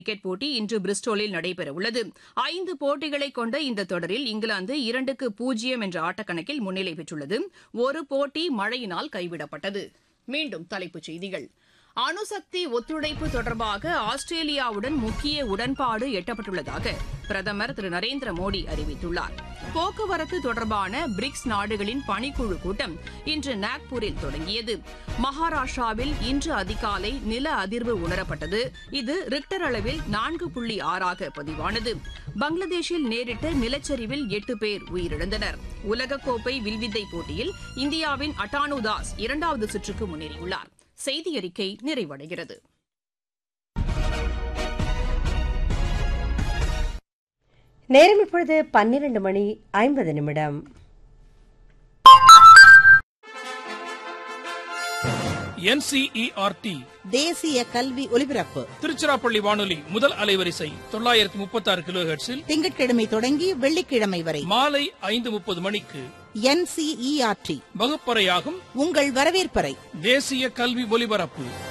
Cricket போட்டி இன்று பிரிஸ்டோலில் நடைபெறவுள்ளது. 5 போட்டிகளை கொண்ட இந்த தொடரில் இங்கிலாந்து 2-0 என்ற ஆட்டக்கணக்கில் முன்னிலை பெற்றுள்ளது. ஒரு போட்டி மழையினால் கைவிடப்பட்டது. மீண்டும் தலைப்புச் செய்திகள். அணுசக்தி ஒத்துழைப்பு தொடர்பாக ஆஸ்திரேலியாவுடன் முக்கிய உடன்பாடு எட்டப்பட்டுள்ளதாக பிரதமர் திரு நரேந்திர மோடி அறிவித்துள்ளார். போக்குவரத்து தொடர்பான பிரிக்ஸ் நாடுகளின் பணிக்குழு கூட்டம் இன்று நாக்பூரில் தொடங்கியது. மகாராஷ்டிராவில் இன்று அதிகாலை நில அதிர்வு உணரப்பட்டது. இது ரிக்டர் அளவில் 4.6 பதிவானது. பங்களாதேஷில் நேரிட்ட நிலச்சரிவில் 8 பேர் உயிரிழந்தனர். உலகக்கோப்பை வில்வித்தை போட்டியில் இந்தியாவின் அட்டானு தாஸ் 2வது சுற்றுக்கு முன்னேறியுள்ளார். செய்தி அறிக்கை நிறைவடைகிறது. நேரம் இப்பொழுது 12:50. NCERT தேசிய கல்வி ஒலிபரப்பு திருச்சிராப்பள்ளி வானொலி முதல் அலைவரிசை 936 கிலோஹெர்ட்ஸில் திங்கட்கிழமை தொடங்கி வெள்ளிக்கிழமை வரை மாலை 5:30 மணிக்கு NCERT வகுப்பறையாகும் உங்கள் வரவேற்பறை தேசிய கல்வி ஒலிபரப்பு.